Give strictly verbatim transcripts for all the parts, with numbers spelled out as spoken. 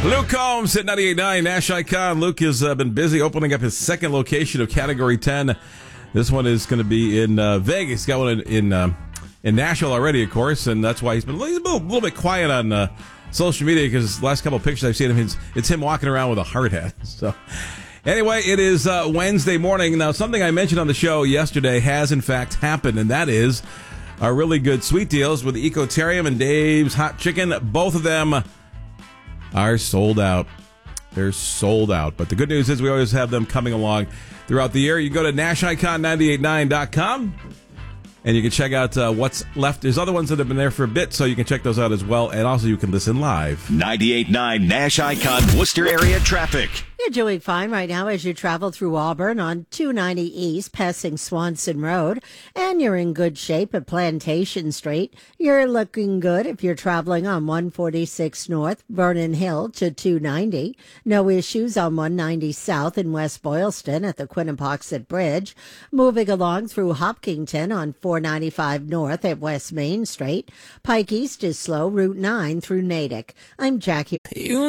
Luke Combs at ninety-eight point nine Nash Icon. Luke has uh, been busy opening up his second location of Category ten. This one is going to be in uh, Vegas. He's got one in in, uh, in Nashville already, of course, and that's why he's been he's been a little, little bit quiet on uh, social media, because the last couple of pictures I've seen of him, it's, it's him walking around with a hard hat. So anyway, it is uh, Wednesday morning. Now, something I mentioned on the show yesterday has, in fact, happened, and that is our really good sweet deals with the Ecotarium and Dave's Hot Chicken. Both of them are sold out. They're sold out. But the good news is we always have them coming along throughout the year. You go to Nash Icon nine eight nine dot com and you can check out uh, what's left. There's other ones that have been there for a bit, so you can check those out as well. And also you can listen live. ninety-eight point nine Nash Icon Worcester area traffic. You're doing fine right now as you travel through Auburn on two ninety East, passing Swanson Road, and you're in good shape at Plantation Street. You're looking good if you're traveling on one forty-six North, Vernon Hill to two ninety. No issues on one ninety South in West Boylston at the Quinnipoxet Bridge. Moving along through Hopkinton on four ninety-five North at West Main Street. Pike East is slow, Route nine through Natick. I'm Jackie.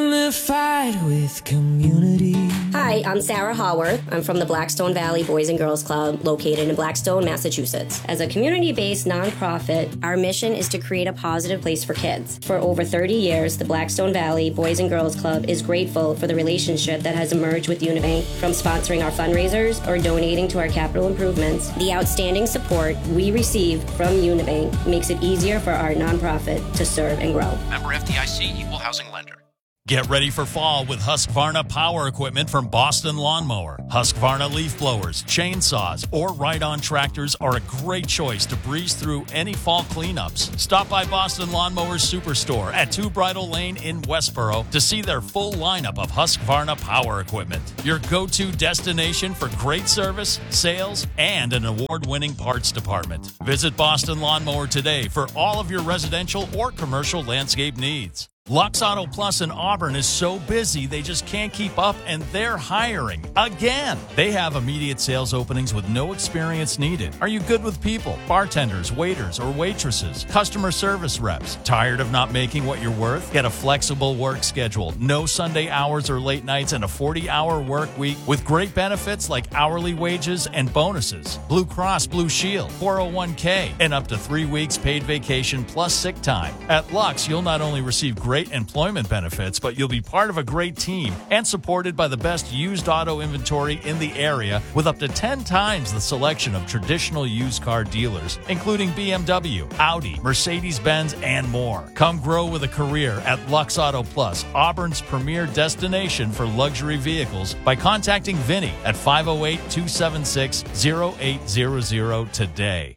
Unified with community. Hi, I'm Sarah Haworth. I'm from the Blackstone Valley Boys and Girls Club, located in Blackstone, Massachusetts. As a community-based nonprofit, our mission is to create a positive place for kids. For over thirty years, the Blackstone Valley Boys and Girls Club is grateful for the relationship that has emerged with Unibank. From sponsoring our fundraisers or donating to our capital improvements, the outstanding support we receive from Unibank makes it easier for our nonprofit to serve and grow. Member F D I C, Equal Housing Lender. Get ready for fall with Husqvarna power equipment from Boston Lawnmower. Husqvarna leaf blowers, chainsaws, or ride-on tractors are a great choice to breeze through any fall cleanups. Stop by Boston Lawnmower's Superstore at Two Bridle Lane in Westboro to see their full lineup of Husqvarna power equipment. Your go-to destination for great service, sales, and an award-winning parts department. Visit Boston Lawnmower today for all of your residential or commercial landscape needs. Lux Auto Plus in Auburn is so busy they just can't keep up, and they're hiring again. They have immediate sales openings with no experience needed. Are you good with people? Bartenders, waiters, or waitresses? Customer service reps? Tired of not making what you're worth? Get a flexible work schedule, no Sunday hours or late nights, and a forty-hour work week with great benefits like hourly wages and bonuses. Blue Cross Blue Shield, four oh one k, and up to three weeks paid vacation plus sick time. At Lux, you'll not only receive great employment benefits, but you'll be part of a great team and supported by the best used auto inventory in the area with up to ten times the selection of traditional used car dealers, including B M W, Audi, Mercedes-Benz, and more. Come grow with a career at Lux Auto Plus, Auburn's premier destination for luxury vehicles, by contacting Vinny at five oh eight, two seven six, oh eight hundred today.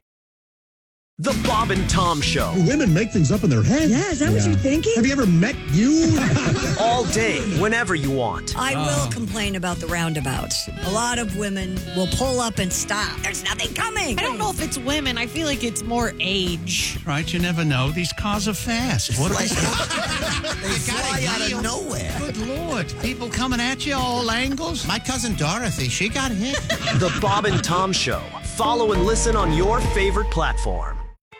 The Bob and Tom Show. Do women make things up in their head? Yeah, is that yeah. what you're thinking? Have you ever met you? All day, whenever you want. I uh. will complain about the roundabouts. A lot of women will pull up and stop. There's nothing coming. I don't know if it's women. I feel like it's more age. Right, you never know. These cars are fast. What are they? They fly out of nowhere. Good Lord. People coming at you all angles. My cousin Dorothy, she got hit. The Bob and Tom Show. Follow and listen on your favorite platform.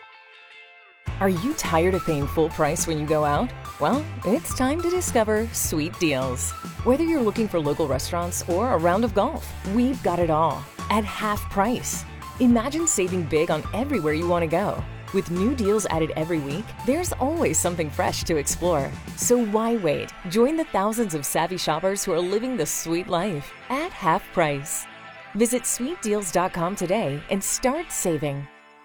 Are you tired of paying full price when you go out? Well, it's time to discover Sweet Deals. Whether you're looking for local restaurants or a round of golf, we've got it all at half price. Imagine saving big on everywhere you want to go. With new deals added every week, there's always something fresh to explore. So why wait? Join the thousands of savvy shoppers who are living the sweet life at half price. Visit sweet deals dot com today and start saving.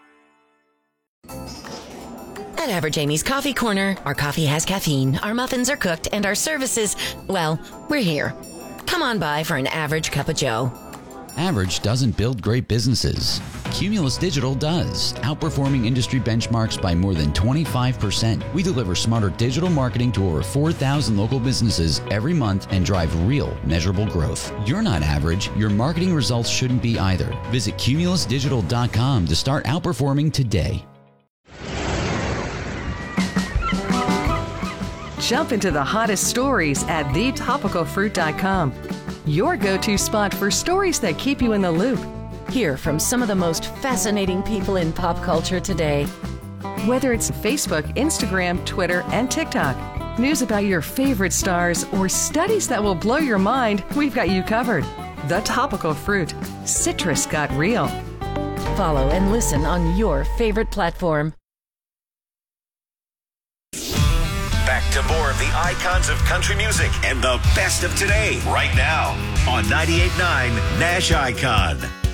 At Average Amy's Coffee Corner, our coffee has caffeine, our muffins are cooked, and our services, well, we're here. Come on by for an average cup of joe. Average doesn't build great businesses. Cumulus Digital does, outperforming industry benchmarks by more than twenty-five percent. We deliver smarter digital marketing to over four thousand local businesses every month and drive real, measurable growth. You're not average. Your marketing results shouldn't be either. Visit cumulus digital dot com to start outperforming today. Jump into the hottest stories at the topical fruit dot com. Your go-to spot for stories that keep you in the loop. Hear from some of the most fascinating people in pop culture today. Whether it's Facebook, Instagram, Twitter, and TikTok, news about your favorite stars, or studies that will blow your mind, we've got you covered. The Topical Fruit. Citrus got real. Follow and listen on your favorite platform. Back to more of the icons of country music and the best of today right now on ninety-eight point nine Nash Icon.